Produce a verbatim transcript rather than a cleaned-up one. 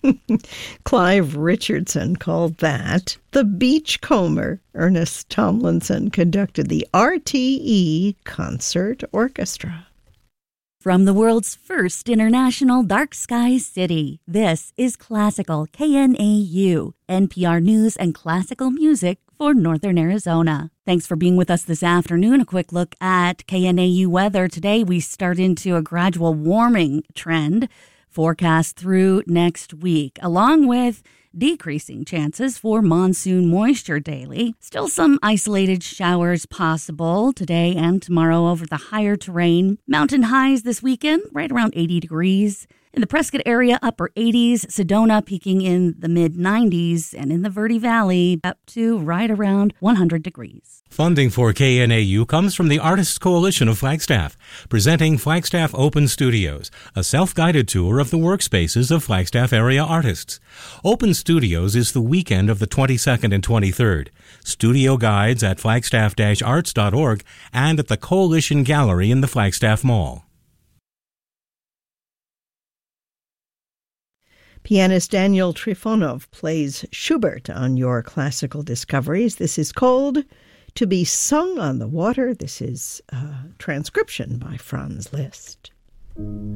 Clive Richardson called that the Beachcomber. Ernest Tomlinson conducted the R T E Concert Orchestra. From the world's first international dark sky city, this is Classical K N A U, N P R News and classical music for Northern Arizona. Thanks for being with us this afternoon. A quick look at K N A U weather. Today we start into a gradual warming trend forecast through next week, along with decreasing chances for monsoon moisture daily. Still some isolated showers possible today and tomorrow over the higher terrain. Mountain highs this weekend, right around eighty degrees. In the Prescott area, upper eighties. Sedona peaking in the mid nineties. And in the Verde Valley, up to right around one hundred degrees. Funding for K N A U comes from the Artists Coalition of Flagstaff, presenting Flagstaff Open Studios, a self-guided tour of the workspaces of Flagstaff area artists. Open Studios is the weekend of the twenty-second and twenty-third. Studio guides at flagstaff dash arts dot org and at the Coalition Gallery in the Flagstaff Mall. Pianist Daniel Trifonov plays Schubert on your classical discoveries. This is called To Be Sung on the Water. This is a transcription by Franz Liszt.